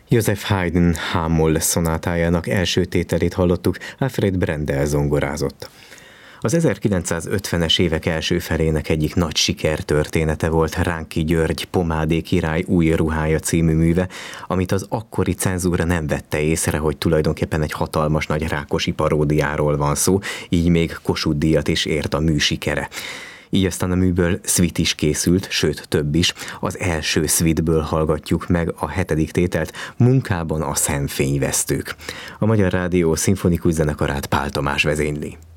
Joseph Haydn H-moll szonátájának első tételét hallottuk, Alfred Brendel zongorázott. Az 1950-es évek első felének egyik nagy sikertörténete volt Ránki György Pomádé király új ruhája című műve, amit az akkori cenzúra nem vette észre, hogy tulajdonképpen egy hatalmas nagy Rákosi paródiáról van szó, így még Kossuth-díjat is ért a mű sikere. Így aztán a műből szvit is készült, sőt több is. Az első szvitből hallgatjuk meg a 7. tételt, Munkában a szemfényvesztők. A Magyar Rádió szimfonikus zenekarát Pál Tamás vezényli.